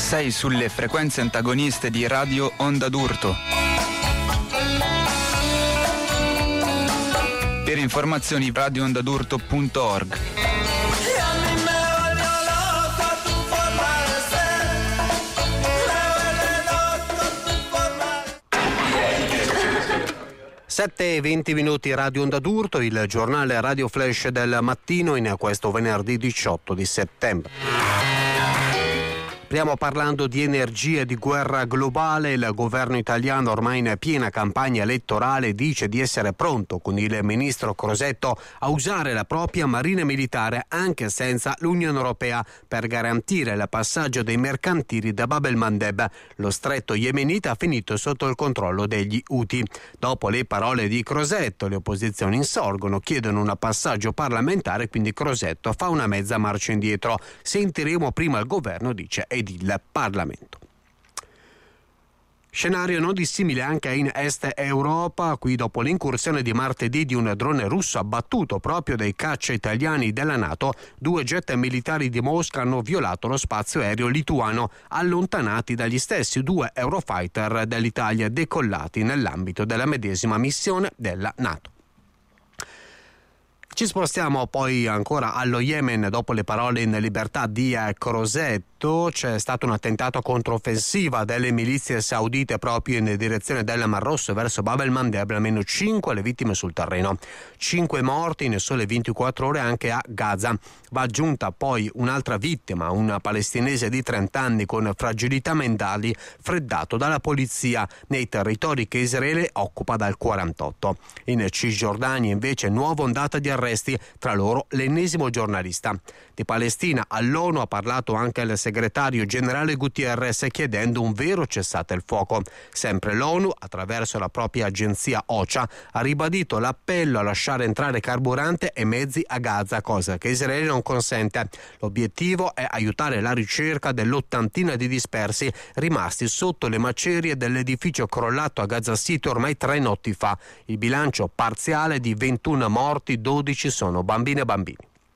Sei sulle frequenze antagoniste di Radio Onda d'Urto. Per informazioni radioondadurto.org. Sette e 20 minuti, Radio Onda d'Urto, il giornale Radio Flash del mattino in questo venerdì 18 di settembre. Stiamo parlando di energia e di guerra globale. Il governo italiano, ormai in piena campagna elettorale, dice di essere pronto con il ministro Crosetto a usare la propria marina militare anche senza l'Unione Europea per garantire il passaggio dei mercantili da Bab el-Mandeb. Lo stretto yemenita ha finito sotto il controllo degli Houthi. Dopo le parole di Crosetto, le opposizioni insorgono, chiedono un passaggio parlamentare, quindi Crosetto fa una mezza marcia indietro. Sentiremo prima il governo, dice, ed il Parlamento. Scenario non dissimile anche in Est Europa, qui dopo l'incursione di martedì di un drone russo abbattuto proprio dai caccia italiani della NATO, 2 jet militari di Mosca hanno violato lo spazio aereo lituano, allontanati dagli stessi 2 Eurofighter dell'Italia decollati nell'ambito della medesima missione della NATO. Ci spostiamo poi ancora allo Yemen. Dopo le parole in libertà di Crosetto, c'è stato un attentato controffensiva delle milizie saudite proprio in direzione del Mar Rosso verso Bab el-Mandeb, almeno 5 le vittime sul terreno, 5 morti in sole 24 ore anche a Gaza. Va aggiunta poi un'altra vittima, un palestinese di 30 anni con fragilità mentali, freddato dalla polizia nei territori che Israele occupa dal 48. In Cisgiordania invece nuova ondata di arresti, tra loro l'ennesimo giornalista. Di Palestina all'ONU ha parlato anche il segretario generale Gutierrez, chiedendo un vero cessate il fuoco. Sempre l'ONU, attraverso la propria agenzia OCHA, ha ribadito l'appello a lasciare entrare carburante e mezzi a Gaza, cosa che Israele non consente. L'obiettivo è aiutare la ricerca dell'80 di dispersi rimasti sotto le macerie dell'edificio crollato a Gaza City ormai 3 notti fa. Il bilancio parziale di 21 morti, 12 sono bambine e bambini.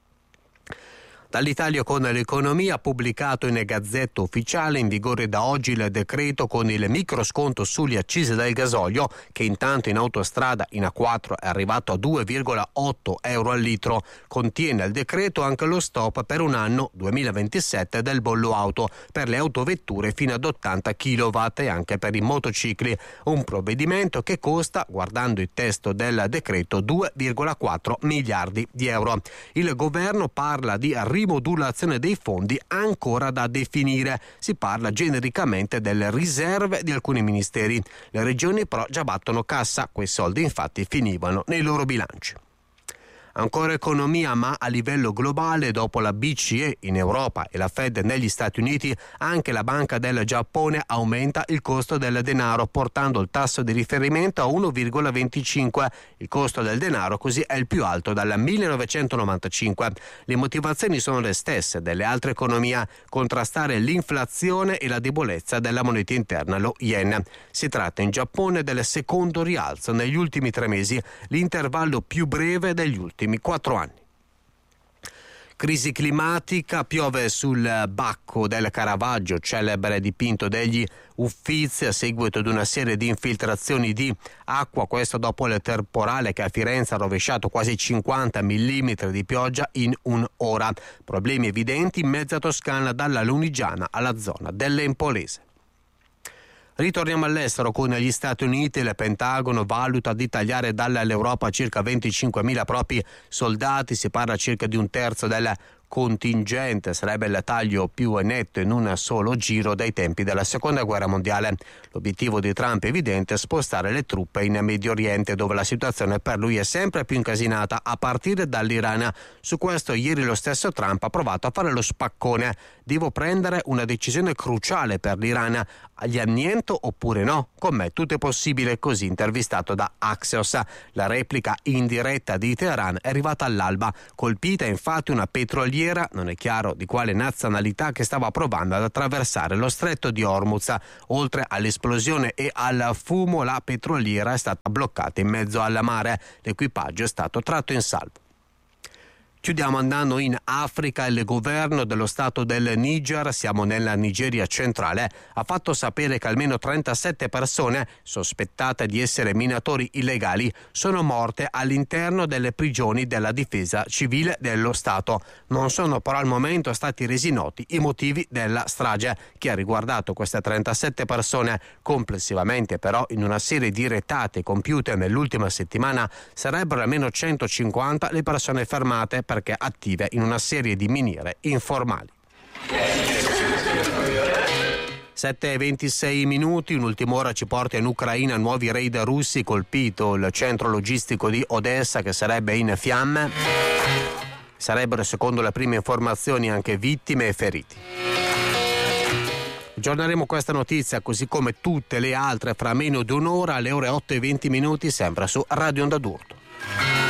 Dall'Italia con l'economia, pubblicato in Gazzetta Ufficiale, in vigore da oggi il decreto con il microsconto sulle accise del gasolio, che intanto in autostrada in A4 è arrivato a 2,8 euro al litro. Contiene il decreto anche lo stop per un anno 2027 del bollo auto per le autovetture fino ad 80 kW e anche per i motocicli. Un provvedimento che costa, guardando il testo del decreto, 2,4 miliardi di euro. Il governo parla di rimodulazione dei fondi ancora da definire. Si parla genericamente delle riserve di alcuni ministeri. Le regioni però già battono cassa, quei soldi infatti finivano nei loro bilanci. Ancora economia, ma a livello globale, dopo la BCE in Europa e la Fed negli Stati Uniti, anche la Banca del Giappone aumenta il costo del denaro, portando il tasso di riferimento a 1,25. Il costo del denaro così è il più alto dal 1995. Le motivazioni sono le stesse delle altre economie: contrastare l'inflazione e la debolezza della moneta interna, lo yen. Si tratta in Giappone del secondo rialzo negli ultimi 3 mesi, l'intervallo più breve degli ultimi 4 anni. Crisi climatica, piove sul Bacco del Caravaggio, celebre dipinto degli Uffizi, a seguito di una serie di infiltrazioni di acqua, questo dopo il temporale che a Firenze ha rovesciato quasi 50 mm di pioggia in un'ora. Problemi evidenti in mezza Toscana, dalla Lunigiana alla zona dell'Empolese. Ritorniamo all'estero con gli Stati Uniti. Il Pentagono valuta di tagliare dall'Europa circa 25.000 propri soldati. Si parla circa di un terzo del contingente, sarebbe il taglio più netto in un solo giro dai tempi della Seconda Guerra Mondiale. L'obiettivo di Trump è evidente: spostare le truppe in Medio Oriente, dove la situazione per lui è sempre più incasinata, a partire dall'Iran. Su questo ieri lo stesso Trump ha provato a fare lo spaccone: devo prendere una decisione cruciale per l'Iran, gli anniento oppure no? Con me tutto è possibile, così intervistato da Axios. La replica in diretta di Teheran è arrivata all'alba, colpita infatti una petroliera, non è chiaro di quale nazionalità, che stava provando ad attraversare lo stretto di Hormuz. Oltre all'esplosione e al fumo, la petroliera è stata bloccata in mezzo al mare. L'equipaggio è stato tratto in salvo. Chiudiamo andando in Africa. Il governo dello stato del Niger, siamo nella Nigeria centrale, ha fatto sapere che almeno 37 persone sospettate di essere minatori illegali sono morte all'interno delle prigioni della difesa civile dello Stato. Non sono però al momento stati resi noti i motivi della strage che ha riguardato queste 37 persone. Complessivamente però in una serie di retate compiute nell'ultima settimana sarebbero almeno 150 le persone fermate perché attive in una serie di miniere informali. 7:26 minuti, un'ultima ora ci porta in Ucraina, nuovi raid russi, colpito il centro logistico di Odessa che sarebbe in fiamme. Sarebbero, secondo le prime informazioni, anche vittime e feriti. Aggiorneremo questa notizia così come tutte le altre fra meno di un'ora alle ore 8:20 minuti sempre su Radio Onda d'Urto.